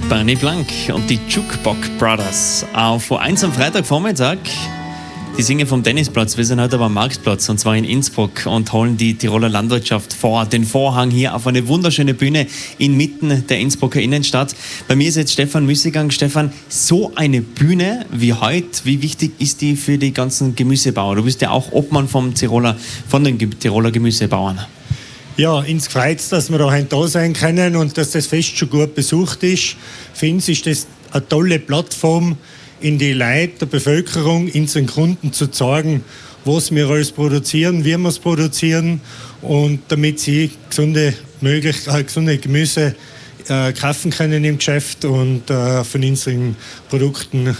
Bernie Blank und die Jukebox Brothers auf Vor1 am Freitagvormittag. Die singen vom Tennisplatz. Wir sind heute aber am Marktplatz und zwar in Innsbruck und holen die Tiroler Landwirtschaft vor. Den Vorhang hier auf eine wunderschöne Bühne inmitten der Innsbrucker Innenstadt. Bei mir ist jetzt Stefan Müßiggang. Stefan, so eine Bühne wie heute, wie wichtig ist die für die ganzen Gemüsebauer? Du bist ja auch Obmann von den Tiroler Gemüsebauern. Ja, uns freut es, dass wir da sein können und dass das Fest schon gut besucht ist. Für uns ist das eine tolle Plattform, in die Leute der Bevölkerung, unseren Kunden zu zeigen, was wir alles produzieren, wie wir es produzieren und damit sie gesunde Gemüse kaufen können im Geschäft und von unseren Produkten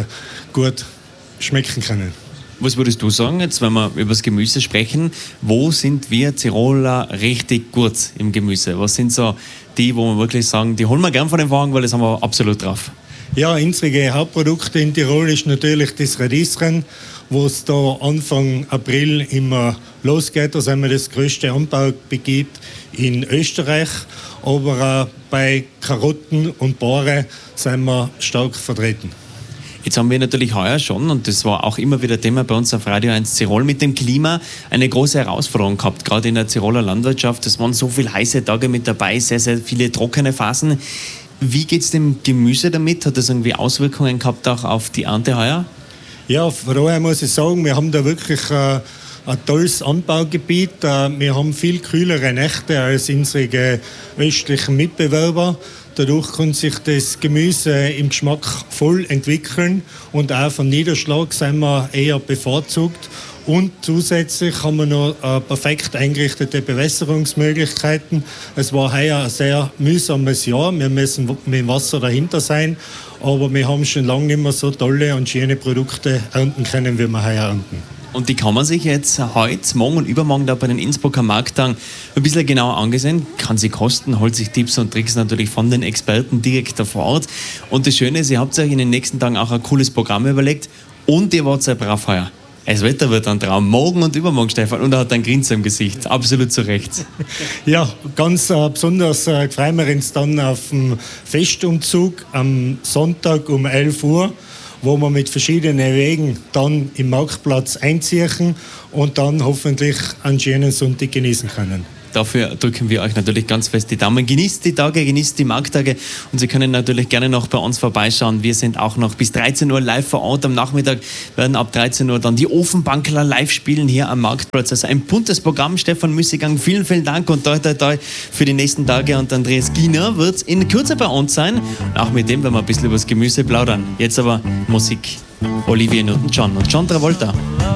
gut schmecken können. Was würdest du sagen, jetzt, wenn wir über das Gemüse sprechen, wo sind wir Tiroler richtig gut im Gemüse? Was sind so die, wo wir wirklich sagen, die holen wir gern von den Wagen, weil das haben wir absolut drauf? Ja, unsere Hauptprodukte in Tirol ist natürlich das Radieschen, wo es da Anfang April immer losgeht. Da sind wir das größte Anbaugebiet in Österreich. Aber auch bei Karotten und Bohre sind wir stark vertreten. Jetzt haben wir natürlich heuer schon, und das war auch immer wieder Thema bei uns auf Radio 1 Tirol, mit dem Klima eine große Herausforderung gehabt, gerade in der Tiroler Landwirtschaft. Es waren so viele heiße Tage mit dabei, sehr, sehr viele trockene Phasen. Wie geht es dem Gemüse damit? Hat das irgendwie Auswirkungen gehabt auch auf die Ernte heuer? Ja, vorher muss ich sagen, wir haben da wirklich ein tolles Anbaugebiet. Wir haben viel kühlere Nächte als unsere östlichen Mitbewerber. Dadurch kann sich das Gemüse im Geschmack voll entwickeln und auch von Niederschlag sind wir eher bevorzugt. Und zusätzlich haben wir noch perfekt eingerichtete Bewässerungsmöglichkeiten. Es war heuer ein sehr mühsames Jahr. Wir müssen mit Wasser dahinter sein. Aber wir haben schon lange nicht mehr so tolle und schöne Produkte ernten können, wie wir heuer ernten. Und die kann man sich jetzt heute, morgen und übermorgen da bei den Innsbrucker Markttagen ein bisschen genauer angesehen, kann sie kosten, holt sich Tipps und Tricks natürlich von den Experten direkt da vor Ort. Und das Schöne ist, ihr habt euch in den nächsten Tagen auch ein cooles Programm überlegt und ihr wart sehr brav heuer. Das Wetter wird ein Traum. Morgen und übermorgen, Stefan. Und er hat ein Grinsen im Gesicht. Absolut zu Recht. Ja, ganz besonders freuen wir uns dann auf den Festumzug am Sonntag um 11 Uhr, wo wir mit verschiedenen Wegen dann im Marktplatz einziehen und dann hoffentlich einen schönen Sonntag genießen können. Dafür drücken wir euch natürlich ganz fest die Daumen. Genießt die Tage, genießt die Markttage und Sie können natürlich gerne noch bei uns vorbeischauen. Wir sind auch noch bis 13 Uhr live vor Ort. Am Nachmittag werden ab 13 Uhr dann die Ofenbankler live spielen hier am Marktplatz. Also ein buntes Programm. Stefan Müßiggang, vielen, vielen Dank und toi, toi, toi für die nächsten Tage. Und Andreas Giener wird in Kürze bei uns sein. Und auch mit dem werden wir ein bisschen über das Gemüse plaudern. Jetzt aber Musik. Olivia Newton-John und John Travolta.